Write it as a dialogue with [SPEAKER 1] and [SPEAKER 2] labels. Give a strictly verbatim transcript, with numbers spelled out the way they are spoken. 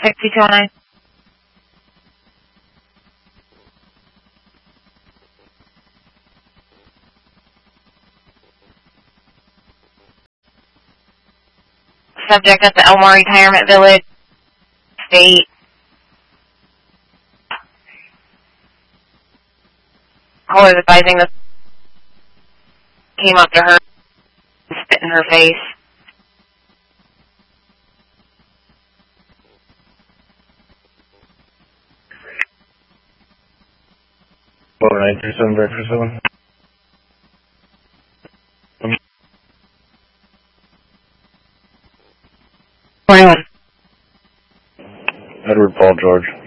[SPEAKER 1] six two two oh nine. Subject at the Elmore Retirement Village, State. Caller advising that came up to her and spit in her face.
[SPEAKER 2] Four nine three seven breakfast seven.
[SPEAKER 1] Twenty-one.
[SPEAKER 2] Edward Paul George.